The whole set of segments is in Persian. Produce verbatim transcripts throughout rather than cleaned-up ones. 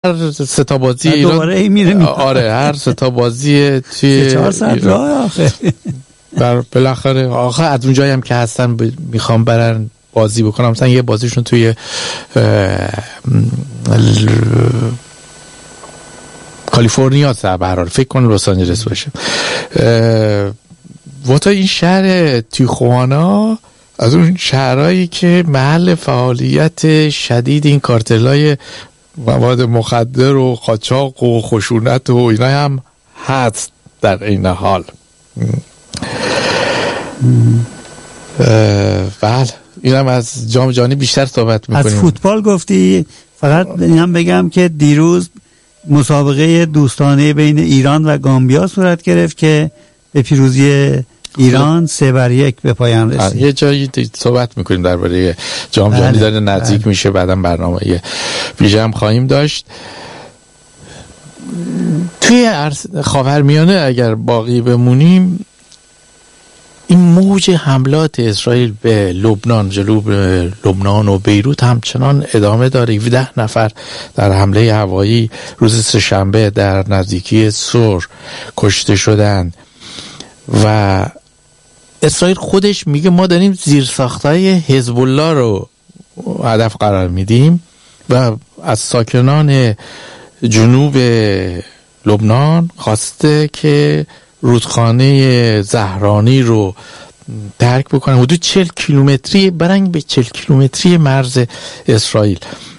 هر سه تا بازی ایران دوباره میره. آره هر سه تا بازی توی چهار ساعت راه آخه. بر بالاخره آخه از اونجایی هم که هستن ب... میخوام برن بازی بکنم. مثلا یه بازیشون توی ل... کالیفرنیا هست، به هر حال فکر کنم لس آنجلس باشه. و تا این شهر تیخوانا از اون شهرهایی که محل فعالیت شدید این کارتلای مواد مخدر و قاچاق و خشونت و اینا هم هست در این حال. بله اینم از جام جهانی بیشتر صحبت میکنیم. از فوتبال گفتی، فقط اینم بگم که دیروز مسابقه دوستانه بین ایران و گامبیا صورت گرفت که به پیروزی ایران سه بر یک به پایان رسید. یه جایی صحبت میکنیم درباره جام جهانی، داره نزدیک بله. میشه، بعدم برنامه ویژه هم خواهیم داشت. توی خاورمیانه اگر باقی بمونیم، این موج حملات اسرائیل به لبنان، جنوب لبنان و بیروت همچنان ادامه داره. هفده نفر در حمله هوایی روز سه‌شنبه در نزدیکی سور کشته شدند و اسرائیل خودش میگه ما داریم زیرساختهای حزب الله رو هدف قرار میدیم و از ساکنان جنوب لبنان خواسته که رودخانه زهرانی رو ترک بکنن. حدود چهل کیلومتری برنگ به چهل کیلومتری مرز اسرائیل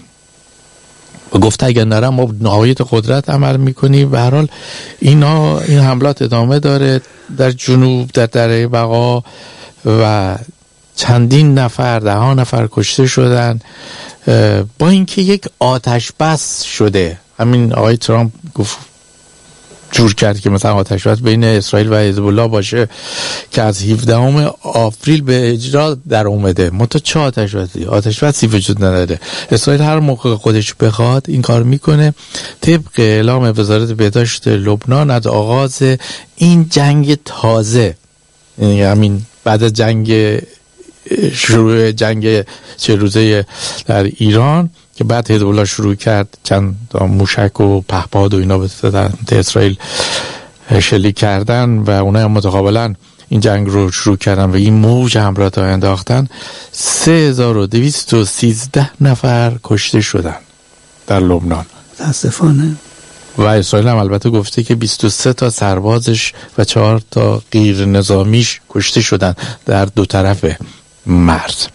و گفته اگر نرم ما نهایت قدرت عمل میکنیم. به هر حال اینا این حملات ادامه داره در جنوب، در دره بقا و چندین نفر، ده ها نفر کشته شدن با اینکه یک آتش بس شده. همین آقای ترامپ گفت جور کرد که مثلا آتش بس بین اسرائیل و حزب الله باشه که از هفدهم آوریل به اجرا در اومده. منتها چه آتش بسی؟ آتش بسی وجود نداره. اسرائیل هر موقع خودش بخواد این کار میکنه. طبق اعلام وزارت بهداشت لبنان از آغاز این جنگ تازه، یعنی همین بعد از جنگ شروع جنگ چه روزه در ایران که بعد حزب الله شروع کرد چند موشک و پهپاد و اینا به اسرائیل شلیک کردن و اونها هم متقابلا این جنگ رو شروع کردن و این موج حملات رو انداختن، سه هزار و دویست و سیزده نفر کشته شدن در لبنان متاسفانه. و اسرائیل هم البته گفته که بیست و سه تا سربازش و چهار تا غیر نظامیش کشته شدن در دو طرف مرز.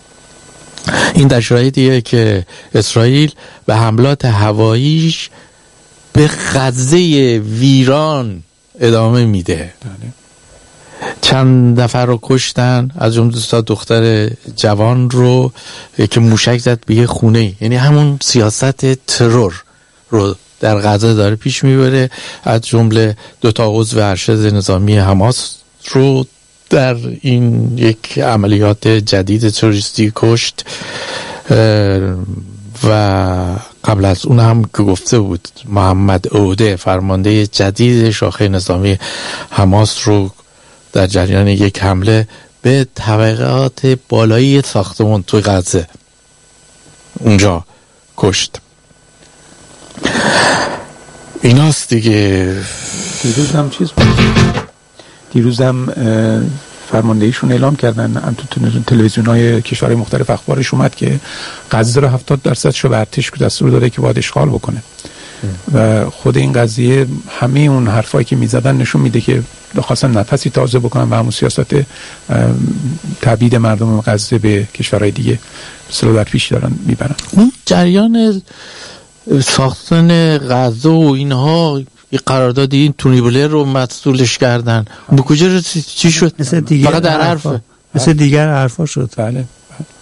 این در شرایطیه که اسرائیل به حملات هواییش به غزه ویران ادامه میده. چند نفر رو کشتن، از جمله دو تا دختر جوان رو که موشک زد به یه خونه. یعنی همون سیاست ترور رو در غزه داره پیش میبره. از جمله دو تا عضو ارشد نظامی حماس رو در این یک عملیات جدید تروریستی کشت و قبل از اون هم که گفته بود محمد عوده فرمانده جدید شاخه نظامی حماس رو در جریان یک حمله به طبقات بالایی ساختمان توی غزه اونجا کشت. ایناست دیگه. دیروز هم چیز بود، دیروز هم فرماندهیشون اعلام کردن هم تو تلویزیون‌های کشورهای مختلف اخبارش اومد که غزه رو هفتاد درصدش رو به ارتش دستور داده که باید اشغال بکنه و خود این قضیه همه اون حرفایی که میزدن نشون میده که خواستن نفسی تازه بکنن و همون سیاست تبعید مردم غزه به کشورهای دیگه بسیار در پیش دارن میبرن. اون جریان ساختن غزه و اینها یه قراردادی این تونی بلر رو مسئولش کردن، به کجا رسید؟ چی شد؟ مثل دیگر فقط در حرف مثل دیگر حرفا شد. بله